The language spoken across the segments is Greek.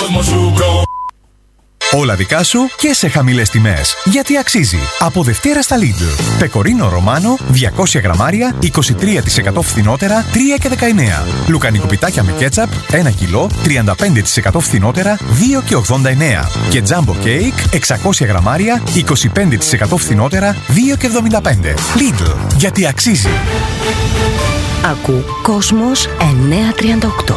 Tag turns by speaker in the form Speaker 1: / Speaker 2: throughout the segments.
Speaker 1: Όλα δικά σου και σε χαμηλές τιμές. Γιατί αξίζει. Από Δευτέρα στα Lidl. Πεκορίνο Ρωμάνο, 200 γραμμάρια, 23% φθηνότερα, 3,19. Λουκανικό πιτάκια με κέτσαπ, 1 κιλό, 35% φθηνότερα, 2,89. Και Jumbo Cake, 600 γραμμάρια, 25% φθηνότερα, 2,75. Lidl. Γιατί αξίζει.
Speaker 2: Ακού Κόσμος 938.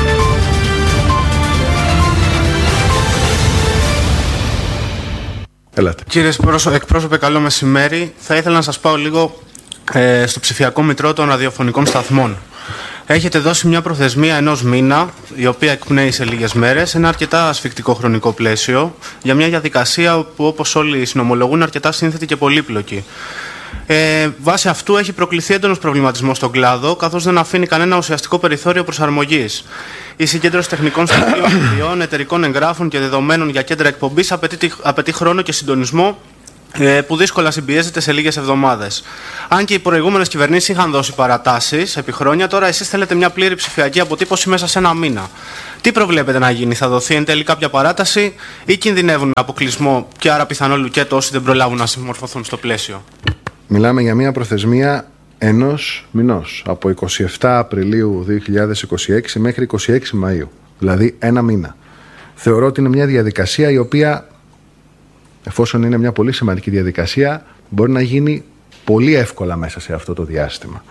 Speaker 3: Ελάτε.
Speaker 4: Κύριε εκπρόσωπε, καλό μεσημέρι. Θα ήθελα να σας πάω λίγο στο ψηφιακό μητρό των ραδιοφωνικών σταθμών. Έχετε δώσει μια προθεσμία 1 μήνα, η οποία εκπνέει σε λίγες μέρες, ένα αρκετά ασφικτικό χρονικό πλαίσιο, για μια διαδικασία που, όπως όλοι συνομολογούν, αρκετά σύνθετη και πολύπλοκη. Βάσει αυτού έχει προκληθεί έντονος προβληματισμός στον κλάδο, καθώς δεν αφήνει κανένα ουσιαστικό περιθώριο προσαρμογής. Η συγκέντρωση τεχνικών στοιχείων, εταιρικών εγγράφων και δεδομένων για κέντρα εκπομπής απαιτεί χρόνο και συντονισμό που δύσκολα συμπιέζεται σε λίγες εβδομάδες. Αν και οι προηγούμενες κυβερνήσεις είχαν δώσει παρατάσεις επί χρόνια, τώρα εσείς θέλετε μια πλήρη ψηφιακή αποτύπωση μέσα σε 1 μήνα. Τι προβλέπετε να γίνει, θα δοθεί εν τέλει κάποια παράταση ή κινδυνεύουν αποκλεισμό και άρα πιθανό λουκέτο όσοι δεν προλάβουν να συμμορφωθούν στο πλαίσιο?
Speaker 3: Μιλάμε για μια προθεσμία 1 μηνός, από 27 Απριλίου 2026 μέχρι 26 Μαΐου, δηλαδή 1 μήνα. Θεωρώ ότι είναι μια διαδικασία η οποία, εφόσον είναι μια πολύ σημαντική διαδικασία, μπορεί να γίνει πολύ εύκολα μέσα σε αυτό το διάστημα.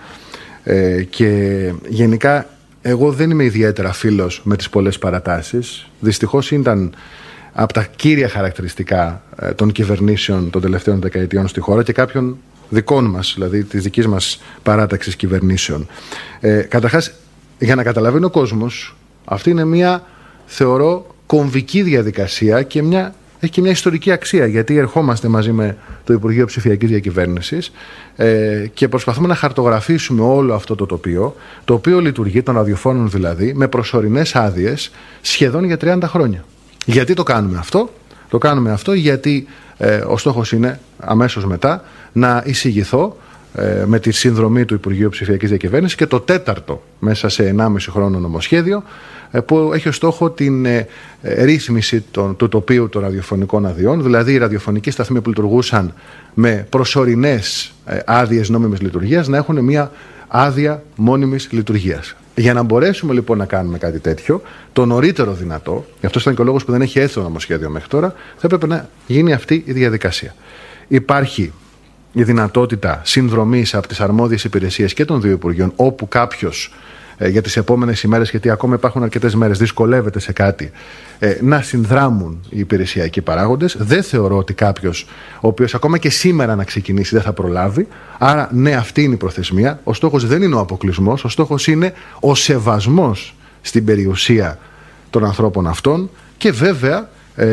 Speaker 3: Και γενικά εγώ δεν είμαι ιδιαίτερα φίλος με τις πολλές παρατάσεις. Δυστυχώς ήταν από τα κύρια χαρακτηριστικά των κυβερνήσεων των τελευταίων δεκαετιών στη χώρα και κάποιων δικών μας, δηλαδή της δικής μας παράταξης κυβερνήσεων. Καταρχάς, για να καταλαβαίνει ο κόσμος, αυτή είναι μια, θεωρώ, κομβική διαδικασία και έχει και μια ιστορική αξία, γιατί ερχόμαστε μαζί με το Υπουργείο Ψηφιακής Διακυβέρνησης και προσπαθούμε να χαρτογραφήσουμε όλο αυτό το οποίο λειτουργεί, των ραδιοφώνων δηλαδή, με προσωρινές άδειες σχεδόν για 30 χρόνια. Γιατί το κάνουμε αυτό? Το κάνουμε αυτό γιατί ο στόχος είναι αμέσως μετά να εισηγηθώ με τη συνδρομή του Υπουργείου Ψηφιακής Διακυβέρνησης και το 4ο μέσα σε 1,5 χρόνο νομοσχέδιο που έχει ως στόχο την ρύθμιση του τοπίου των ραδιοφωνικών αδειών, δηλαδή οι ραδιοφωνικοί σταθμοί που λειτουργούσαν με προσωρινές άδειες νόμιμης λειτουργίας να έχουν μια άδεια μόνιμης λειτουργίας. Για να μπορέσουμε λοιπόν να κάνουμε κάτι τέτοιο, το νωρίτερο δυνατό, γι' αυτό ήταν και ο λόγος που δεν έχει έρθει το νομοσχέδιο μέχρι τώρα, θα έπρεπε να γίνει αυτή η διαδικασία. Υπάρχει η δυνατότητα συνδρομής από τις αρμόδιες υπηρεσίες και των δύο Υπουργείων, όπου κάποιος για τις επόμενες ημέρες, γιατί ακόμα υπάρχουν αρκετές μέρες, δυσκολεύεται σε κάτι, να συνδράμουν οι υπηρεσιακοί παράγοντες. Δεν θεωρώ ότι κάποιος, ο οποίος ακόμα και σήμερα να ξεκινήσει, δεν θα προλάβει. Άρα, ναι, αυτή είναι η προθεσμία. Ο στόχος δεν είναι ο αποκλεισμός. Ο στόχος είναι ο σεβασμός στην περιουσία των ανθρώπων αυτών. Και βέβαια,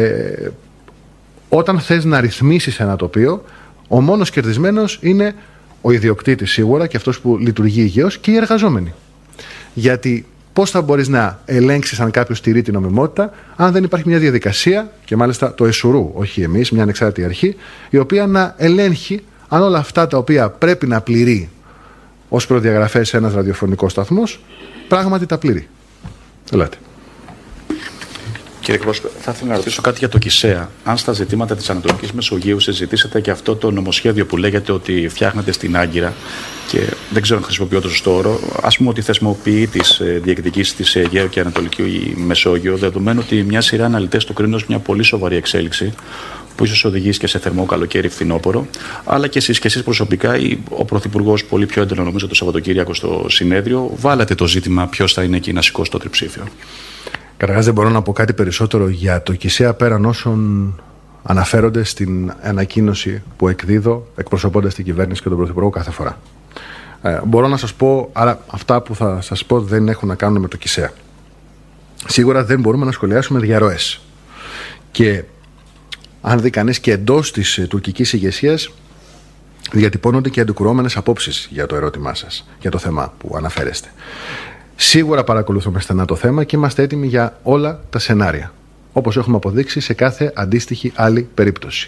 Speaker 3: όταν θες να ρυθμίσεις ένα τοπίο, ο μόνος κερδισμένος είναι ο ιδιοκτήτης σίγουρα και αυτός που λειτουργεί υγιώς και οι εργαζόμενοι. Γιατί πώς θα μπορείς να ελέγξεις αν κάποιος τηρεί την νομιμότητα, αν δεν υπάρχει μια διαδικασία, και μάλιστα το ΕΣΟΡΟΥ, όχι εμείς, μια ανεξάρτητη αρχή, η οποία να ελέγχει αν όλα αυτά τα οποία πρέπει να πληρεί ως προδιαγραφές ένας ραδιοφωνικός σταθμός, πράγματι τα πληρεί. Ελάτε.
Speaker 5: Κύριε εκπρόσωπε, θα ήθελα να ρωτήσω κάτι για το ΚΙΣΕΑ. Αν στα ζητήματα της Ανατολικής Μεσογείου συζητήσατε και αυτό το νομοσχέδιο που λέγεται ότι φτιάχνεται στην Άγκυρα, και δεν ξέρω αν χρησιμοποιώ το σωστό όρο, ας πούμε ότι θεσμοποιεί τις διεκδικήσεις της Αιγαίου και Ανατολική Μεσόγειο, δεδομένου ότι μια σειρά αναλυτές το κρίνουν ως μια πολύ σοβαρή εξέλιξη, που ίσως οδηγήσει και σε θερμό καλοκαίρι φθινόπωρο, αλλά και εσείς προσωπικά, ή ο Πρωθυπουργός πολύ πιο έντονο νομίζω το Σαββατοκύριακο στο συνέδριο, βάλατε το ζήτημα ποιος θα είναι εκεί να σηκώσει το τριψήφιο.
Speaker 3: Καταρχάς δεν μπορώ να πω κάτι περισσότερο για το ΚΙΣΕΑ πέραν όσων αναφέρονται στην ανακοίνωση που εκδίδω εκπροσωπώντας την κυβέρνηση και τον Πρωθυπουργό κάθε φορά. Μπορώ να σας πω, αλλά αυτά που θα σας πω δεν έχουν να κάνουν με το ΚΙΣΕΑ. Σίγουρα δεν μπορούμε να σχολιάσουμε διαρροές. Και αν δει κανείς και εντός της τουρκικής ηγεσίας, διατυπώνονται και αντικρουόμενες απόψεις για το ερώτημά σας, για το θέμα που αναφέρεστε. Σίγουρα παρακολουθούμε στενά το θέμα και είμαστε έτοιμοι για όλα τα σενάρια, όπως έχουμε αποδείξει σε κάθε αντίστοιχη άλλη περίπτωση.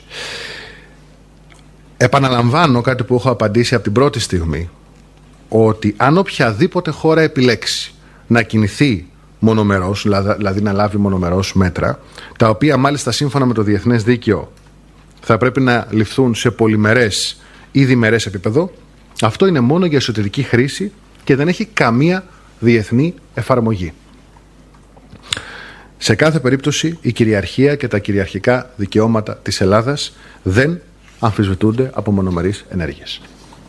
Speaker 3: Επαναλαμβάνω κάτι που έχω απαντήσει από την πρώτη στιγμή, ότι αν οποιαδήποτε χώρα επιλέξει να κινηθεί μονομερώς, δηλαδή να λάβει μονομερώς μέτρα, τα οποία μάλιστα σύμφωνα με το διεθνές δίκαιο θα πρέπει να ληφθούν σε πολυμερές ή διμερές επίπεδο, αυτό είναι μόνο για εσωτερική χρήση και δεν έχει καμία διεθνή εφαρμογή. Σε κάθε περίπτωση η κυριαρχία και τα κυριαρχικά δικαιώματα της Ελλάδας δεν αμφισβητούνται από μονομερείς ενέργειες.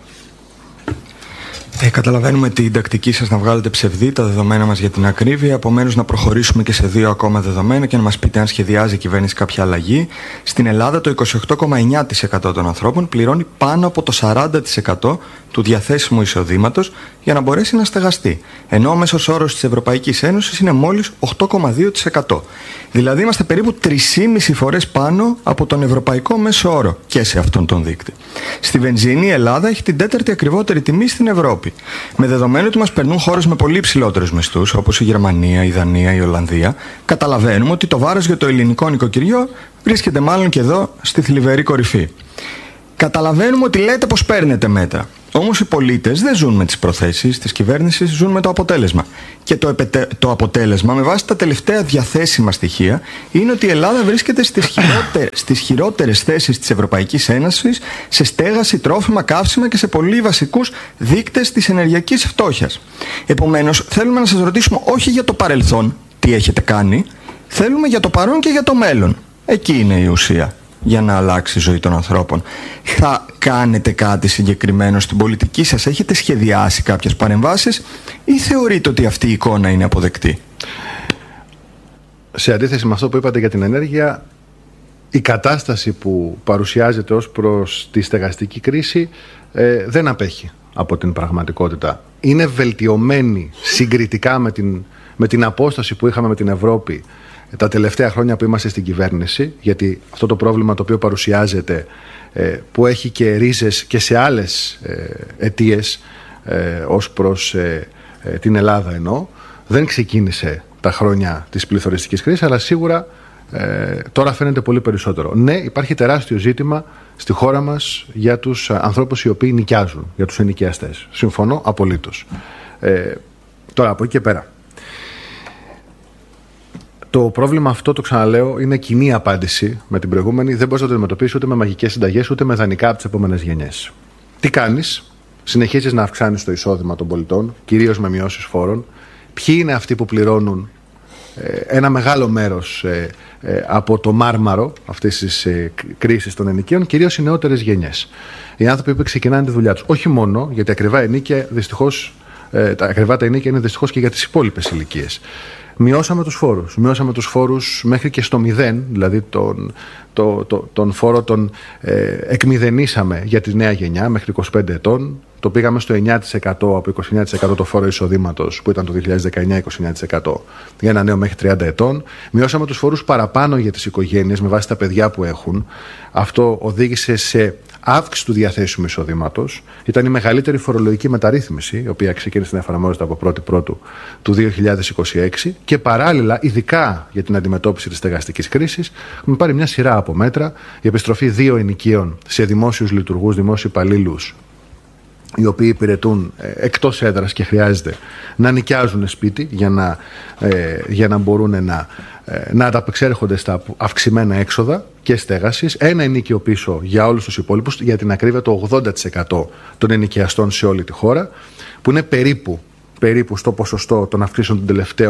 Speaker 6: Καταλαβαίνουμε την τακτική σας να βγάλετε ψευδή τα δεδομένα μας για την ακρίβεια. Επομένως, να προχωρήσουμε και σε 2 ακόμα δεδομένα και να μας πείτε αν σχεδιάζει η κυβέρνηση κάποια αλλαγή. Στην Ελλάδα, το 28,9% των ανθρώπων πληρώνει πάνω από το 40% του διαθέσιμου εισοδήματος για να μπορέσει να στεγαστεί. Ενώ ο μέσος όρος της Ευρωπαϊκής Ένωσης είναι μόλις 8,2%. Δηλαδή, είμαστε περίπου 3,5 φορές πάνω από τον ευρωπαϊκό μέσο όρο και σε αυτόν τον δείκτη. Στη βενζίνη, η Ελλάδα έχει την 4η ακριβότερη τιμή στην Ευρώπη. Με δεδομένο ότι μας περνούν χώρες με πολύ υψηλότερους μισθούς, όπως η Γερμανία, η Δανία, η Ολλανδία, καταλαβαίνουμε ότι το βάρος για το ελληνικό νοικοκυριό βρίσκεται μάλλον και εδώ στη θλιβερή κορυφή. Καταλαβαίνουμε ότι λέτε πως παίρνετε μέτρα. Όμως οι πολίτες δεν ζουν με τις προθέσεις της κυβέρνησης, ζουν με το αποτέλεσμα. Και το αποτέλεσμα, με βάση τα τελευταία διαθέσιμα στοιχεία, είναι ότι η Ελλάδα βρίσκεται στις χειρότερες θέσεις της Ευρωπαϊκής Ένωσης σε στέγαση, τρόφιμα, καύσιμα και σε πολύ βασικούς δείκτες της ενεργειακής φτώχειας. Επομένως, θέλουμε να σας ρωτήσουμε όχι για το παρελθόν, τι έχετε κάνει, θέλουμε για το παρόν και για το μέλλον. Εκεί είναι η ουσία. Για να αλλάξει η ζωή των ανθρώπων. Θα κάνετε κάτι συγκεκριμένο στην πολιτική σας? Έχετε σχεδιάσει κάποιες παρεμβάσεις ή θεωρείτε ότι αυτή η εικόνα είναι αποδεκτή?
Speaker 3: Σε αντίθεση με αυτό που είπατε για την ενέργεια, η κατάσταση που παρουσιάζεται ως προς τη στεγαστική κρίση δεν απέχει από την πραγματικότητα. Είναι βελτιωμένη συγκριτικά με την απόσταση που είχαμε με την Ευρώπη τα τελευταία χρόνια που είμαστε στην κυβέρνηση, γιατί αυτό το πρόβλημα το οποίο παρουσιάζεται, που έχει και ρίζες και σε άλλες αιτίες ως προς την Ελλάδα εννοώ, δεν ξεκίνησε τα χρόνια της πληθωριστικής κρίσης, αλλά σίγουρα τώρα φαίνεται πολύ περισσότερο. Ναι, υπάρχει τεράστιο ζήτημα στη χώρα μας για τους ανθρώπους οι οποίοι νοικιάζουν, για τους ενοικιαστές. Συμφωνώ απολύτως. Τώρα από εκεί και πέρα, το πρόβλημα αυτό, το ξαναλέω, είναι κοινή απάντηση με την προηγούμενη. Δεν μπορείς να το αντιμετωπίσεις ούτε με μαγικές συνταγές ούτε με δανεικά από τις επόμενες γενιές. Τι κάνεις? Συνεχίζεις να αυξάνεις το εισόδημα των πολιτών, κυρίως με μειώσεις φόρων. Ποιοι είναι αυτοί που πληρώνουν ένα μεγάλο μέρος από το μάρμαρο αυτής της κρίσης των ενοικίων? Κυρίως οι νεότερες γενιές. Οι άνθρωποι που ξεκινάνε τη δουλειά τους. Όχι μόνο, γιατί ακριβά ενίκια, δυστυχώς, τα ακριβά τα ενίκια είναι δυστυχώς και για τις υπόλοιπες ηλικίες. Μειώσαμε τους φόρους. Μειώσαμε τους φόρους μέχρι και στο 0, δηλαδή τον φόρο τον εκμηδενήσαμε για τη νέα γενιά μέχρι 25 ετών. Το πήγαμε στο 9% από 29% το φόρο εισοδήματος που ήταν το 2019, 29% για ένα νέο μέχρι 30 ετών. Μειώσαμε τους φόρους παραπάνω για τις οικογένειες με βάση τα παιδιά που έχουν. Αυτό οδήγησε σε αύξηση του διαθέσιμου εισοδήματος. Ήταν η μεγαλύτερη φορολογική μεταρρύθμιση, η οποία ξεκίνησε να εφαρμόζεται από 1η Πρώτου του 2026 και παράλληλα, ειδικά για την αντιμετώπιση της στεγαστικής κρίσης, έχουμε πάρει μια σειρά από μέτρα. Η επιστροφή 2 ενοικίων σε δημόσιους λειτουργούς, δημόσιους υπαλλήλους, οι οποίοι υπηρετούν εκτός έδρας και χρειάζεται να νοικιάζουν σπίτι για να μπορούν να ανταπεξέρχονται στα αυξημένα έξοδα και στέγασης. Ένα ενοίκιο πίσω για όλους τους υπόλοιπους, για την ακρίβεια το 80% των ενοικιαστών σε όλη τη χώρα, που είναι περίπου στο ποσοστό των αυξήσεων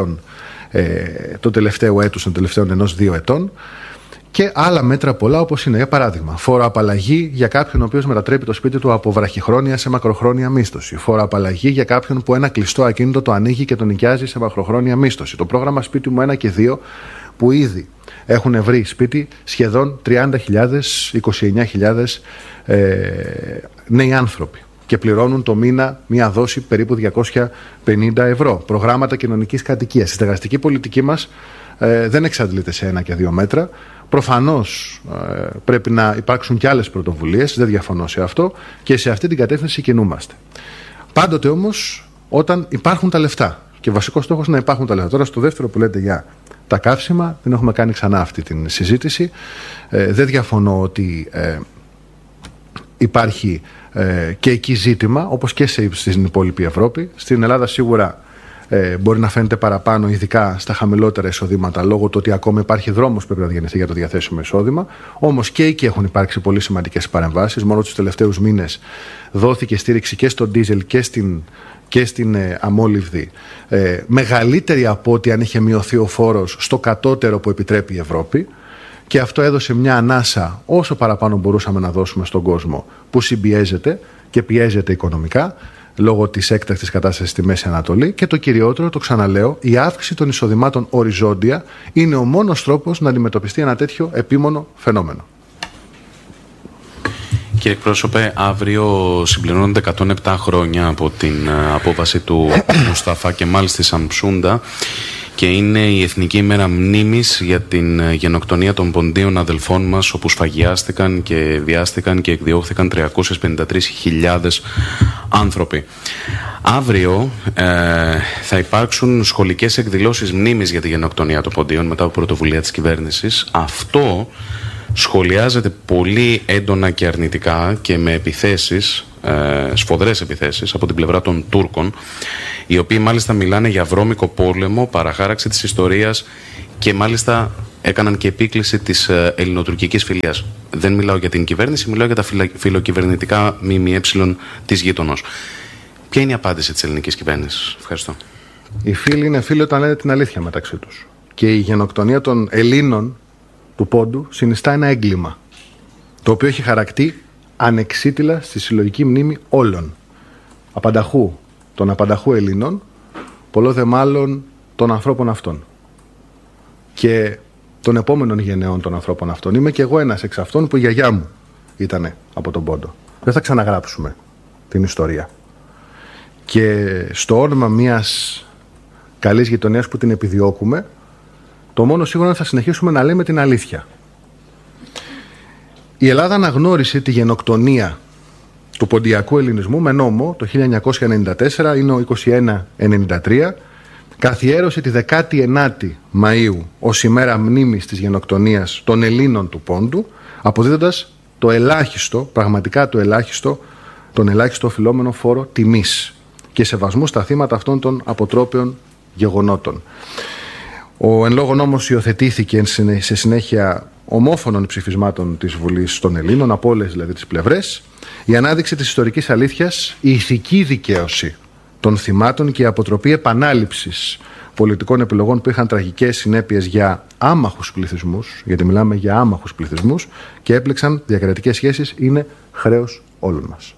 Speaker 3: των τελευταίου έτους, των τελευταίων 1-2 ετών. Και άλλα μέτρα πολλά, όπως είναι, για παράδειγμα, φόρο-απαλλαγή για κάποιον ο οποίος μετατρέπει το σπίτι του από βραχυχρόνια σε μακροχρόνια μίσθωση. Φόρο-απαλλαγή για κάποιον που ένα κλειστό ακίνητο το ανοίγει και το νοικιάζει σε μακροχρόνια μίσθωση. Το πρόγραμμα Σπίτι μου 1 και 2, που ήδη έχουν βρει σπίτι σχεδόν 30.000, 29.000 νέοι άνθρωποι και πληρώνουν το μήνα μία δόση περίπου 250 ευρώ. Προγράμματα κοινωνικής κατοικίας. Η στεγαστική πολιτική μας δεν εξαντλείται σε 1 και 2 μέτρα. Προφανώς πρέπει να υπάρξουν και άλλες πρωτοβουλίες, δεν διαφωνώ σε αυτό, και σε αυτή την κατεύθυνση κινούμαστε. Πάντοτε όμως όταν υπάρχουν τα λεφτά. Και βασικός στόχος να υπάρχουν τα λεφτά. Τώρα στο δεύτερο που λέτε για τα καύσιμα, δεν έχουμε κάνει ξανά αυτή την συζήτηση. Δεν διαφωνώ ότι υπάρχει και εκεί ζήτημα, όπως και στην υπόλοιπη Ευρώπη. Στην Ελλάδα σίγουρα μπορεί να φαίνεται παραπάνω, ειδικά στα χαμηλότερα εισοδήματα, λόγω του ότι ακόμα υπάρχει δρόμος που πρέπει να διανυθεί για το διαθέσιμο εισόδημα. Όμως και εκεί έχουν υπάρξει πολύ σημαντικές παρεμβάσεις. Μόνο τους τελευταίους μήνες δόθηκε στήριξη και στο ντίζελ και στην αμόλυβδη, μεγαλύτερη από ό,τι αν είχε μειωθεί ο φόρος στο κατώτερο που επιτρέπει η Ευρώπη. Και αυτό έδωσε μια ανάσα όσο παραπάνω μπορούσαμε να δώσουμε στον κόσμο που συμπιέζεται και πιέζεται οικονομικά λόγω της έκτακτης κατάστασης στη Μέση Ανατολή. Και το κυριότερο, το ξαναλέω, η αύξηση των εισοδημάτων οριζόντια είναι ο μόνος τρόπος να αντιμετωπιστεί ένα τέτοιο επίμονο φαινόμενο.
Speaker 5: Κύριε εκπρόσωπε, αύριο συμπληρώνονται 107 χρόνια από την απόβαση του Μουσταφά Κεμάλ στη Σαμψούντα και είναι η Εθνική ημέρα μνήμης για την γενοκτονία των ποντίων αδελφών μας, όπου σφαγιάστηκαν και βιάστηκαν και εκδιώχθηκαν 353.000 άνθρωποι. Αύριο θα υπάρξουν σχολικές εκδηλώσεις μνήμης για τη γενοκτονία των ποντίων μετά από πρωτοβουλία της κυβέρνησης. Αυτό σχολιάζεται πολύ έντονα και αρνητικά και με επιθέσεις, σφοδρές επιθέσεις από την πλευρά των Τούρκων, οι οποίοι μάλιστα μιλάνε για βρώμικο πόλεμο, παραχάραξη της ιστορίας και μάλιστα έκαναν και επίκληση της ελληνοτουρκικής φιλίας. Δεν μιλάω για την κυβέρνηση, μιλάω για τα φιλοκυβερνητικά ΜΜΕ της γείτονος. Ποια είναι η απάντηση της ελληνικής κυβέρνησης? Ευχαριστώ.
Speaker 3: Οι φίλοι είναι φίλοι όταν λένε την αλήθεια μεταξύ τους. Και η γενοκτονία των Ελλήνων του Πόντου συνιστά ένα έγκλημα, το οποίο έχει χαρακτεί ανεξίτηλα στη συλλογική μνήμη όλων. Των απανταχού Ελλήνων, πολλό δε μάλλον των ανθρώπων αυτών. Και των επόμενων γενεών των ανθρώπων αυτών. Είμαι και εγώ ένας εξ αυτών που η γιαγιά μου ήταν από τον Πόντο. Δεν θα ξαναγράψουμε την ιστορία. Και στο όνομα μιας καλής γειτονίας που την επιδιώκουμε, το μόνο σίγουρο είναι ότι θα συνεχίσουμε να λέμε την αλήθεια. Η Ελλάδα αναγνώρισε τη γενοκτονία του ποντιακού ελληνισμού με νόμο το 1994, είναι ο 2193, καθιέρωσε τη 19η Μαΐου ως ημέρα μνήμης της γενοκτονίας των Ελλήνων του Πόντου, αποδίδοντας το ελάχιστο, πραγματικά τον ελάχιστο οφειλόμενο φόρο τιμής και σεβασμού στα θύματα αυτών των αποτρόπαιων γεγονότων. Ο εν λόγω νόμος υιοθετήθηκε σε συνέχεια ομόφωνων ψηφισμάτων της Βουλής των Ελλήνων, από όλες δηλαδή τις πλευρές, η ανάδειξη της ιστορικής αλήθειας, η ηθική δικαίωση των θυμάτων και η αποτροπή επανάληψης πολιτικών επιλογών που είχαν τραγικές συνέπειες για άμαχους πληθυσμούς, γιατί μιλάμε για άμαχους πληθυσμούς, και έπληξαν διακρατικές σχέσεις, είναι χρέος όλων μας.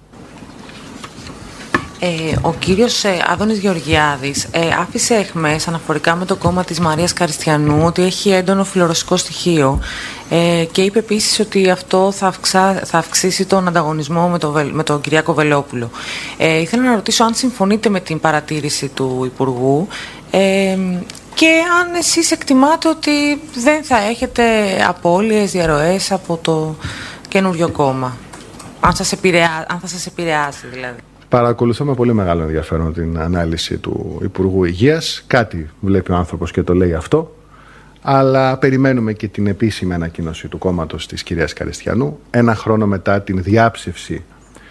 Speaker 7: Ο κύριος Άδωνης Γεωργιάδης άφησε εχμές αναφορικά με το κόμμα της Μαρίας Καριστιανού ότι έχει έντονο φιλορωσικό στοιχείο και είπε επίσης ότι αυτό θα αυξήσει τον ανταγωνισμό με τον Κυριάκο Βελόπουλο. Ήθελα να ρωτήσω αν συμφωνείτε με την παρατήρηση του Υπουργού και αν εσείς εκτιμάτε ότι δεν θα έχετε απώλειες, διαρροές από το καινούριο κόμμα. Αν θα σας επηρεάσει δηλαδή.
Speaker 3: Παρακολουθώ με πολύ μεγάλο ενδιαφέρον την ανάλυση του Υπουργού Υγείας. Κάτι βλέπει ο άνθρωπος και το λέει αυτό. Αλλά περιμένουμε και την επίσημη ανακοίνωση του κόμματος της κυρίας Καριστιανού. Ένα χρόνο μετά την διάψευση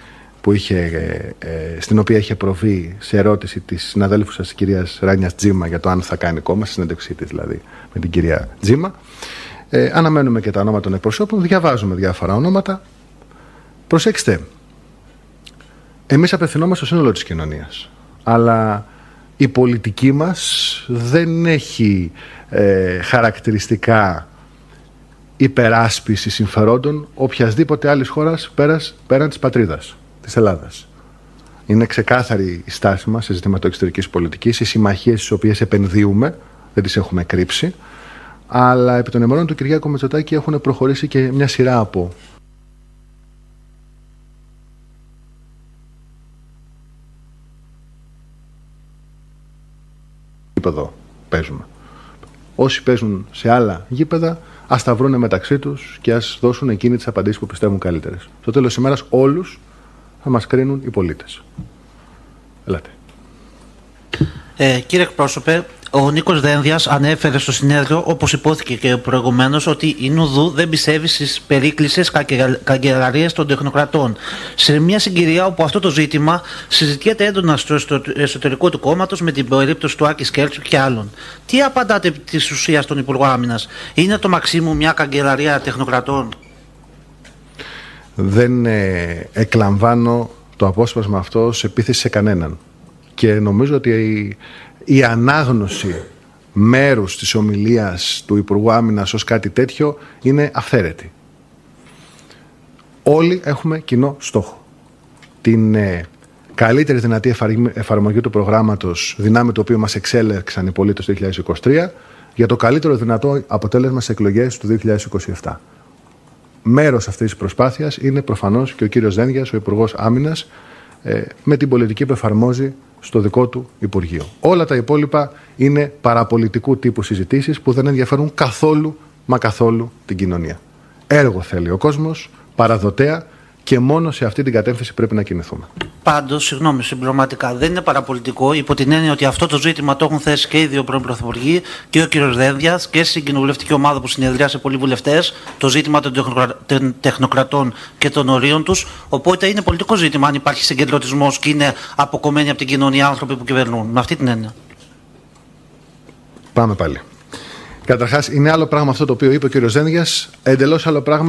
Speaker 3: στην οποία είχε προβεί σε ερώτηση της συναδέλφου σας, της κυρίας Ράνιας Τζίμα, για το αν θα κάνει κόμμα, στη συνέντευξή της δηλαδή με την κυρία Τζίμα. Αναμένουμε και τα ονόματα των εκπροσώπων. Διαβάζουμε διάφορα ονόματα. Προσέξτε. Εμείς απευθυνόμαστε στο σύνολο της κοινωνίας, αλλά η πολιτική μας δεν έχει χαρακτηριστικά υπεράσπιση συμφερόντων οποιασδήποτε άλλης χώρας πέραν της πατρίδας, της Ελλάδας. Είναι ξεκάθαρη η στάση μας σε ζητήματα εξωτερικής πολιτικής, οι συμμαχίες στις οποίες επενδύουμε, δεν τις έχουμε κρύψει, αλλά επί των ημερών του Κυριάκου Μητσοτάκη έχουν προχωρήσει και μια σειρά από γήπεδο παίζουμε. Όσοι παίζουν σε άλλα γήπεδα, ας τα βρούνε μεταξύ τους και ας δώσουν εκείνοι τις απαντήσεις που πιστεύουν καλύτερες. Στο τέλος της ημέρας όλους θα μας κρίνουν οι πολίτες. Ελάτε.
Speaker 8: Κύριε εκπρόσωπε, Ο Νίκος Δένδιας ανέφερε στο συνέδριο, όπως υπόθηκε και προηγουμένως, ότι η Νουδού δεν πιστεύει στις περίκλεισες καγκελαρίες των τεχνοκρατών. Σε μια συγκυρία όπου αυτό το ζήτημα συζητιέται έντονα στο εσωτερικό του κόμματος με την περίπτωση του Άκη Σκέλτσου και άλλων. Τι απαντάτε της ουσίας στον Υπουργό Άμυνας? Είναι το Μαξίμου μια καγκελαρία τεχνοκρατών?
Speaker 3: Δεν εκλαμβάνω το απόσπασμα αυτό σε επίθεση σε κανέναν. Και νομίζω ότι η ανάγνωση μέρους της ομιλίας του Υπουργού Άμυνας ως κάτι τέτοιο είναι αυθαίρετη. Όλοι έχουμε κοινό στόχο. Την καλύτερη δυνατή εφαρμογή του προγράμματος, δυνάμει το οποίο μας εξέλεξαν οι πολίτες το 2023, για το καλύτερο δυνατό αποτέλεσμα στις εκλογές του 2027. Μέρος αυτής της προσπάθειας είναι προφανώς και ο κύριος Δένδιας, ο Υπουργός Άμυνας, με την πολιτική που εφαρμόζει στο δικό του Υπουργείο. Όλα τα υπόλοιπα είναι παραπολιτικού τύπου συζητήσεις που δεν ενδιαφέρουν καθόλου, μα καθόλου την κοινωνία. Έργο θέλει ο κόσμος, παραδοτέα, και μόνο σε αυτή την κατεύθυνση πρέπει να κινηθούμε.
Speaker 8: Πάντως, συγγνώμη, συμπληρωματικά, δεν είναι παραπολιτικό, υπό την έννοια ότι αυτό το ζήτημα το έχουν θέσει και οι δύο πρώην πρωθυπουργοί και ο κ. Δένδιας και στην κοινοβουλευτική ομάδα που συνεδριάσε πολλοί βουλευτές, το ζήτημα των τεχνοκρατών και των ορίων τους. Οπότε είναι πολιτικό ζήτημα αν υπάρχει συγκεντρωτισμός και είναι αποκομμένοι από την κοινωνία άνθρωποι που κυβερνούν. Με αυτή την έννοια.
Speaker 3: Πάμε πάλι. Καταρχάς, είναι άλλο πράγμα αυτό το οποίο είπε ο κ. Δένδιας, εντελώς άλλο πράγμα